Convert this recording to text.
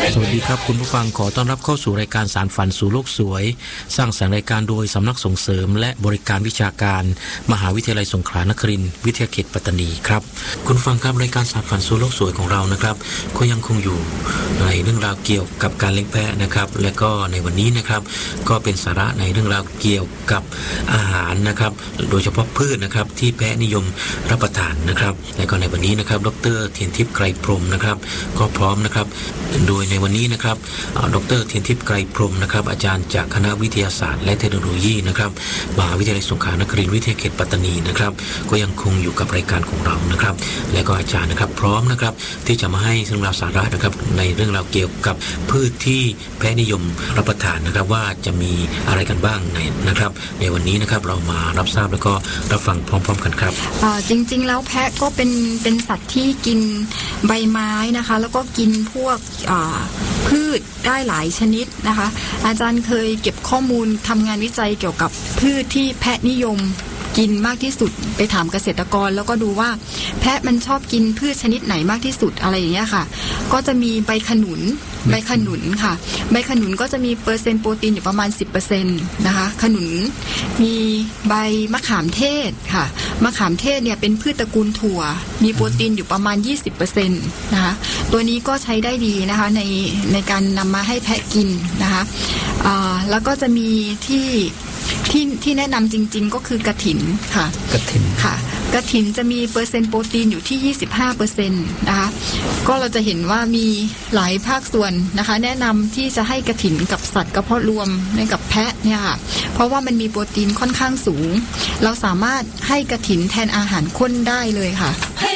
สวัสดีครับคุณผู้ฟังขอต้อนรับเข้าสู่รายการสารฝันสู่โลกสวยสร้างสรรค์รายการโดยสำนักส่งเสริมและบริการวิชาการมหาวิทยาลัยสงขลานครินทร์วิทยาเขตปัตตานีครับคุณผู้ฟังครับรายการสารฝันสู่โลกสวยของเรานะครับก็ยังคงอยู่ในเรื่องราวเกี่ยวกับการเลี้ยงแพะนะครับและก็ในวันนี้นะครับก็เป็นสาระในเรื่องราวเกี่ยวกับอาหารนะครับโดยเฉพาะพืชนะครับที่แพะนิยมรับประทานนะครับและก็ในวันนี้นะครับดร.เทียนทิพย์ไกรพรหมนะครับก็พร้อมนะครับโดยในวันนี้นะครับดร.เทียนทิพย์ไกรพรหมนะครับอาจารย์จากคณะวิทยาศาสตร์และเทคโนโลยีนะครับมหาวิทยาลัยสงขลานครินทร์วิทยาเขตปัตตานีนะครับก็ยังคงอยู่กับรายการของเรานะครับและก็อาจารย์นะครับพร้อมนะครับที่จะมาให้เรื่องราวสาระนะครับในเรื่องราวเกี่ยวกับพืชที่แพะนิยมรับประทานนะครับว่าจะมีอะไรกันบ้างนะครับในวันนี้นะครับเรามารับทราบแล้วก็รับฟังพร้อมๆกันครับจริงๆแล้วแพะก็เป็นสัตว์ที่กินใบไม้นะคะแล้วก็กินพวกพืชได้หลายชนิดนะคะอาจารย์เคยเก็บข้อมูลทำงานวิจัยเกี่ยวกับพืชที่แพะนิยมกินมากที่สุดไปถามเกษตรกรแล้วก็ดูว่าแพะมันชอบกินพืชชนิดไหนมากที่สุดอะไรอย่างเงี้ยค่ะก็จะมีใบขนุนค่ะใบขนุนก็จะมีเปอร์เซ็นต์โปรตีนอยู่ประมาณ 10% นะคะขนุนมีใบมะขามเทศค่ะมะขามเทศเนี่ยเป็นพืชตระกูลถั่วมีโปรตีนอยู่ประมาณ 20% นะคะตัวนี้ก็ใช้ได้ดีนะคะในการนำมาให้แพะกินนะคะแล้วก็จะมีที่แนะนำจริงๆก็คือกระถินค่ะกระถินจะมีเปอร์เซ็นต์โปรตีนอยู่ที่ 25% นะคะก็เราจะเห็นว่ามีหลายภาคส่วนนะคะแนะนำที่จะให้กระถินกับสัตว์กระเพาะรวมกับแพะเนี่ยค่ะเพราะว่ามันมีโปรตีนค่อนข้างสูงเราสามารถให้กระถินแทนอาหารข้นได้เลยค่ะ